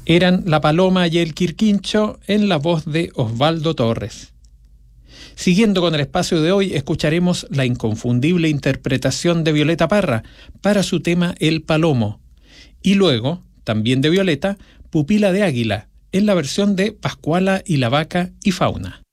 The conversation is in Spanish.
Eran La Paloma y el Quirquincho en la voz de Osvaldo Torres. Siguiendo con el espacio de hoy, escucharemos la inconfundible interpretación de Violeta Parra para su tema El Palomo. Y luego, también de Violeta, Pupila de Águila, en la versión de Pascuala y la Vaca y Fauna.